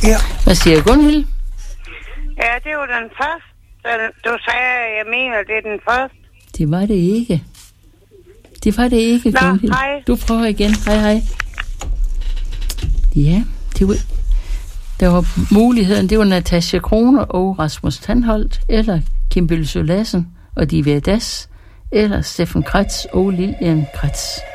Ja. Hvad siger Gunhild? Ja, det var den første. Du sagde, jeg mener, det er den første. Det var det ikke. Det var det ikke, Nå, Gunhild. hej. Du prøver igen. Hej. Ja, der var muligheden. Det var Natasja Kroner og Rasmus Tandholt, eller Kim Bølsø Lassen og Divya Das, eller Steffen Kretz og Lilian Kretz.